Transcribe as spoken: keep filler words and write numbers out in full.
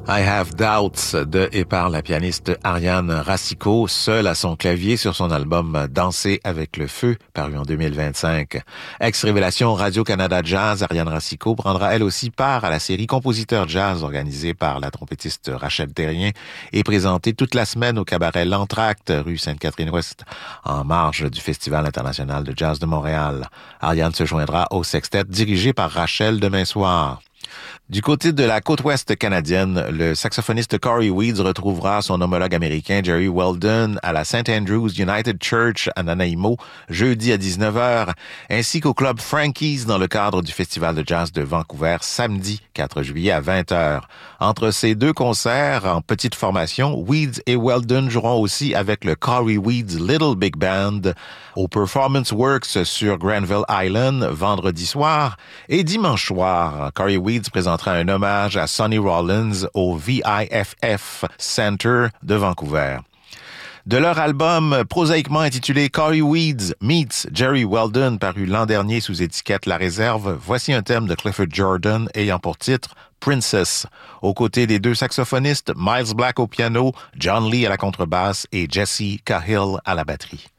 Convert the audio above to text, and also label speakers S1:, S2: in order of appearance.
S1: I Have Doubts de et par la pianiste Ariane Racicot, seule à son clavier sur son album Danser avec le feu, paru en deux mille vingt-cinq. Ex-révélation Radio-Canada Jazz, Ariane Racicot prendra elle aussi part à la série Compositeurs Jazz organisée par la trompettiste Rachel Terrien et présentée toute la semaine au cabaret L'Entracte, rue Sainte-Catherine-Ouest, en marge du Festival international de jazz de Montréal. Ariane se joindra au sextet dirigé par Rachel demain soir. Du côté de la côte ouest canadienne, le saxophoniste Corey Weeds retrouvera son homologue américain Jerry Weldon à la Saint Andrews United Church à Nanaimo jeudi à dix-neuf heures, ainsi qu'au club Frankie's dans le cadre du Festival de jazz de Vancouver samedi quatre juillet à vingt heures. Entre ces deux concerts en petite formation, Weeds et Weldon joueront aussi avec le Corey Weeds Little Big Band au Performance Works sur Granville Island vendredi soir et dimanche soir. Corey Weeds présentera un hommage à Sonny Rollins au V I F F Center de Vancouver. De leur album prosaïquement intitulé Corey Weeds Meets Jerry Weldon, paru l'an dernier sous étiquette La Réserve, voici un thème de Clifford Jordan ayant pour titre Princess, aux côtés des deux saxophonistes Miles Black au piano, John Lee à la contrebasse et Jesse Cahill à la batterie.